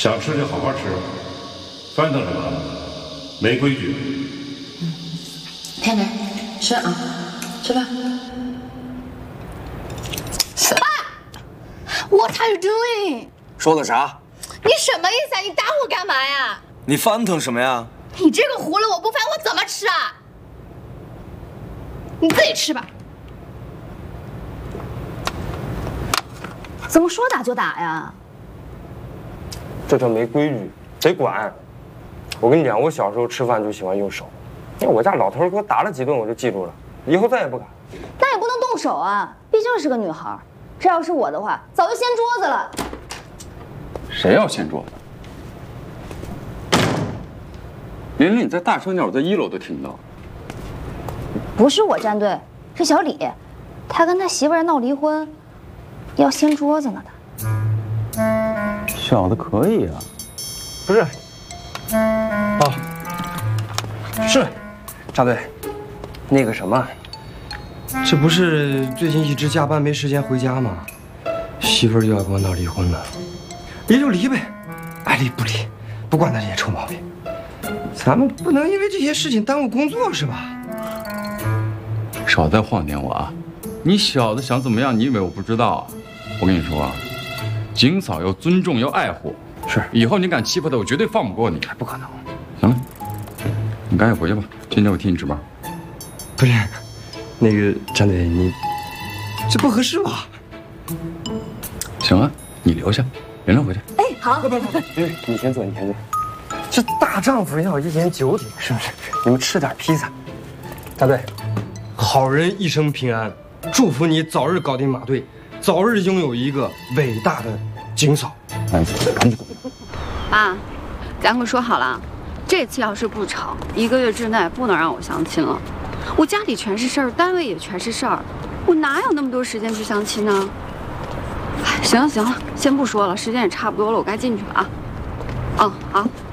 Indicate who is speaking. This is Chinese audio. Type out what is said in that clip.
Speaker 1: 想吃就好好吃，翻腾什么？没规矩。
Speaker 2: 天天吃啊，吃饭。
Speaker 3: What are you doing？
Speaker 4: 说的啥？
Speaker 3: 你什么意思啊？你打我干嘛呀？
Speaker 4: 你翻腾什么呀？
Speaker 3: 你这个葫芦我不翻我怎么吃啊？你自己吃吧。怎么说打就打呀？
Speaker 5: 这叫没规矩，得管。我跟你讲，我小时候吃饭就喜欢用手，因为我家老头给我打了几顿，我就记住了，以后再也不敢。
Speaker 6: 那也不能动手啊，毕竟是个女孩。这要是我的话，早就掀桌子了。
Speaker 7: 谁要掀桌子？琳琳，你再大声点，我在1楼都听到。
Speaker 6: 不是我站队，是小李，他跟他媳妇儿闹离婚，要掀桌子呢的。
Speaker 7: 小子可以啊。
Speaker 5: 不是，哦，是，扎队，那个什么，这不是最近一直加班没时间回家吗？媳妇儿又要跟我闹离婚了，离就离呗，爱离不离，不惯他这些臭毛病。咱们不能因为这些事情耽误工作是吧？
Speaker 7: 少再晃点我啊！你小子想怎么样？你以为我不知道啊？我跟你说啊，景嫂要尊重，要爱护。
Speaker 5: 是，
Speaker 7: 以后你敢欺负她，我绝对放不过你。
Speaker 5: 不可能。
Speaker 7: 行了，你赶紧回去吧，今天我替你值班。
Speaker 5: 不是，那个战队，你这不合适吧？
Speaker 7: 行啊，你留下，原谅回去。
Speaker 6: 哎，好。
Speaker 5: 不，你先坐，你先坐。这大丈夫要一言九鼎，是不是？你们吃点披萨。大队，好人一生平安，祝福你早日搞定马队，早日拥有一个伟大的景嫂。
Speaker 7: 赶紧。
Speaker 8: 爸，咱可说好了，这次要是不成，1个月之内不能让我相亲了。我家里全是事儿，单位也全是事儿，我哪有那么多时间去相亲呢？哎，行了，先不说了，时间也差不多了，我该进去了啊。哦，好。